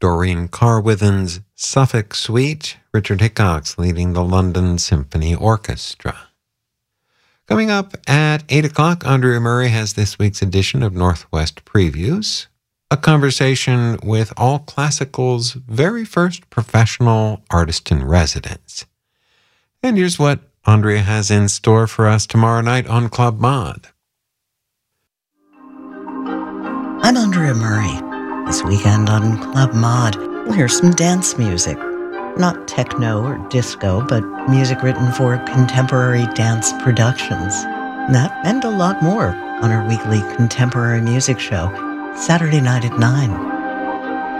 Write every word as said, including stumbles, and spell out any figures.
Doreen Carwithen's Suffolk Suite, Richard Hickox leading the London Symphony Orchestra. Coming up at eight o'clock, Andrea Murray has this week's edition of Northwest Previews, a conversation with All Classical's very first professional artist-in-residence. And here's what Andrea has in store for us tomorrow night on Club Mod. I'm Andrea Murray. This weekend on Club Mod, we'll hear some dance music. Not techno or disco, but music written for contemporary dance productions. That and a lot more on our weekly contemporary music show, Saturday night at nine.